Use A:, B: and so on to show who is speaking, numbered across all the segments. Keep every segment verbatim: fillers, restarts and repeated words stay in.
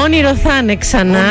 A: Όνειρο θα είναι ξανά.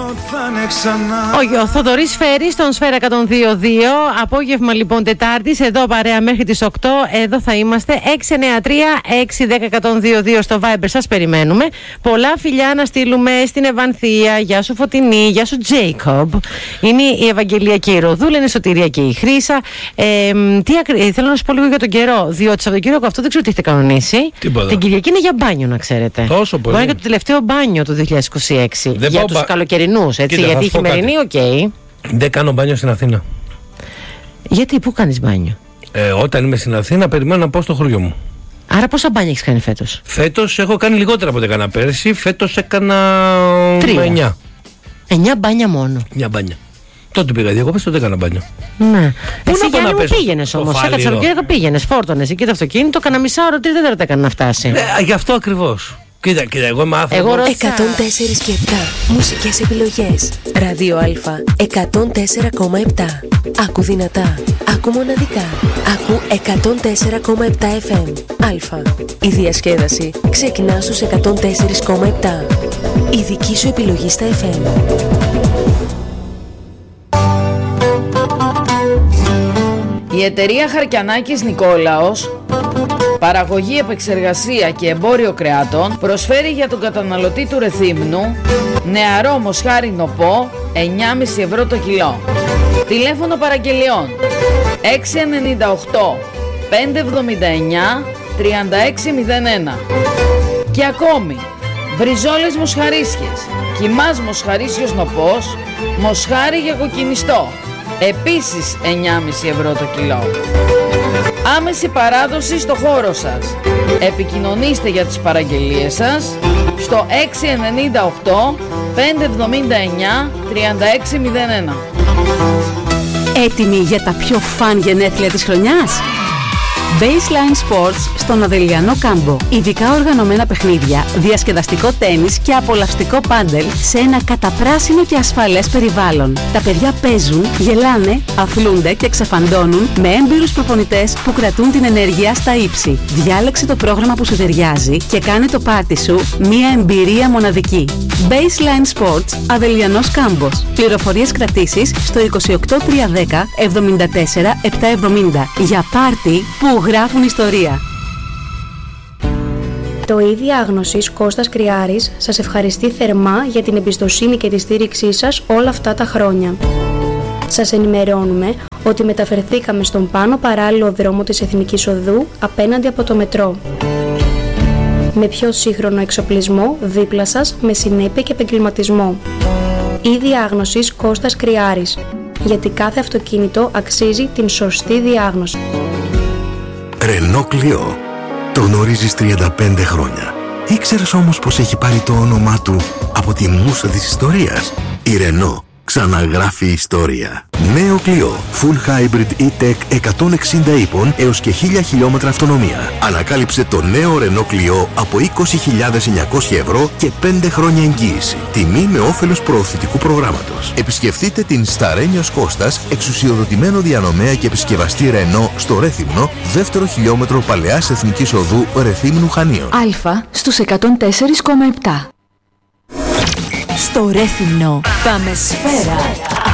A: Ο, ο Θοδωρής Φέρης στον Σφαίρα εκατόν δύο δύο. Απόγευμα λοιπόν Τετάρτης, εδώ παρέα μέχρι τις οκτώ. Εδώ θα είμαστε. Έξι εννιά τρία έξι ένα μηδέν ένα μηδέν δύο δύο στο Viber, σας περιμένουμε. Πολλά φιλιά να στείλουμε στην Ευανθία. Γεια σου Φωτεινή, γεια σου Τζέικομπ. Είναι η Ευαγγελία και η Ροδούλα, είναι η Σωτηρία και η Χρύσα. ε, τι ακρι... Θέλω να σου πω λίγο για τον καιρό, διότι Σαββατοκύριακο αυτό δεν ξέρω τι έχετε κανονίσει.
B: Τίποτα.
A: Την Κυριακή είναι για μπάνιο, να ξέρετε.
B: Τόσο πολύ.
A: Μπορεί για το τελευταίο μπάνιο του δύο χιλιάδες είκοσι έξι.
B: Δεν
A: για
B: πάω
A: τους
B: μπα...
A: καλοκαιρινούς, έτσι.
B: Κοίτα,
A: γιατί η χειμερινή, οκ. Okay.
B: Δεν κάνω μπάνιο στην Αθήνα.
A: Γιατί, πού κάνεις μπάνιο?
B: Ε, όταν είμαι στην Αθήνα, περιμένω να πάω στο χωριό μου.
A: Άρα πόσα μπάνια έχεις κάνει φέτος?
B: Φέτος έχω κάνει λιγότερα από ό,τι έκανα πέρσι. Φέτος έκανα
A: Τρία.
B: εννιά.
A: Εννιά μπάνια μόνο.
B: Μια μπάνια. Τότε πήγα διακοπές, τότε έκανα μπάνιο.
A: Ναι.
B: Πού
A: Εσύ
B: να πάω
A: Γιάννη
B: να
A: μου
B: πέσω
A: πήγαινες
B: στο
A: όμως.
B: φάληρο?
A: Έκατσα Σαββατοκύριακο πήγαινες, φόρτωνες εκεί το αυτοκίνητο, κάνα μισά ώρα, τρία τέταρτα έκανε να φτάσει.
B: Ε, γι' αυτό ακριβώς. Κοίτα, κοίτα, εγώ είμαι άνθρωπος.
A: Εγώ ρωτάω.
C: εκατόν τέσσερα και επτά μουσικές επιλογές. Ράδιο Α εκατόν τέσσερα κόμμα επτά. Άκου δυνατά. Άκου μοναδικά. Άκου εκατόν τέσσερα κόμμα επτά εφ εμ. Α. Η διασκέδαση ξεκινά στους εκατόν τέσσερα κόμμα επτά. Η δική σου επιλογή στα εφ εμ.
D: Η εταιρεία Χαρκιανάκης Νικόλαος, παραγωγή, επεξεργασία και εμπόριο κρεάτων, προσφέρει για τον καταναλωτή του Ρεθύμνου νεαρό μοσχάρι νοπό εννιά κόμμα πέντε ευρώ το κιλό. Τηλέφωνο παραγγελιών έξι εννιά οκτώ πέντε εβδομήντα εννιά τριάντα έξι μηδέν ένα. Και ακόμη, μπριζόλες μοσχαρίσιες, κιμάς μοσχαρίσιος νοπός, μοσχάρι για κοκκινιστό, επίσης εννιά κόμμα πέντε ευρώ το κιλό. Άμεση παράδοση στο χώρο σας. Επικοινωνήστε για τις παραγγελίες σας στο έξι εννιά οκτώ πέντε εβδομήντα εννιά τριάντα έξι μηδέν ένα.
E: Έτοιμοι για τα πιο φαν γενέθλια της χρονιάς? Baseline Sports στον Αδελιανό Κάμπο. Ειδικά οργανωμένα παιχνίδια, διασκεδαστικό τένις και απολαυστικό πάντελ σε ένα καταπράσινο και ασφαλές περιβάλλον. Τα παιδιά παίζουν, γελάνε, αθλούνται και ξεφαντώνουν με έμπειρους προπονητές που κρατούν την ενέργεια στα ύψη. Διάλεξε το πρόγραμμα που σου ταιριάζει και κάνε το πάρτι σου μια εμπειρία μοναδική. Baseline Sports, Αδελιανός Κάμπος. Πληροφορίες κρατήσεις στο είκοσι οκτώ τριακόσια δέκα εβδομήντα τέσσερα επτακόσια εβδομήντα για πάρτι που γράφουν ιστορία.
F: Το ΙΔ Διάγνωσης Κώστας Κρυάρης σας ευχαριστεί θερμά για την εμπιστοσύνη και τη στήριξή σας όλα αυτά τα χρόνια. Σας ενημερώνουμε ότι μεταφερθήκαμε στον πάνω παράλληλο δρόμο της Εθνικής Οδού απέναντι από το μετρό. Με πιο σύγχρονο εξοπλισμό δίπλα σας, με συνέπεια και επαγγελματισμό. ΙΔ Διάγνωσης Κώστας Κρυάρης. Γιατί κάθε αυτοκίνητο αξίζει την σωστή διάγνωση.
G: Ρενό Κλιό. Το γνωρίζεις τριάντα πέντε χρόνια. Ήξερες όμως πως έχει πάρει το όνομά του από τη μούσα της ιστορίας? Η Ρενό ξαναγράφει ιστορία. Νέο Κλιό. Full Hybrid E-Tech εκατόν εξήντα ύπων έως και χίλια χιλιόμετρα αυτονομία. Ανακάλυψε το νέο Renault Clio από είκοσι χιλιάδες εννιακόσια ευρώ και πέντε χρόνια εγγύηση. Τιμή με όφελος προωθητικού προγράμματος. Επισκεφτείτε την Σταρένιος Κώστας, εξουσιοδοτημένο διανομέα και επισκευαστή Renault στο Ρέθυμνο, δεύτερο χιλιόμετρο Παλαιάς Εθνικής Οδού Ρεθύμνου Χανίων.
H: Α στους εκατόν τέσσερα κόμμα επτά.
C: Στο Ρέθυμνο πάμε Σφαίρα.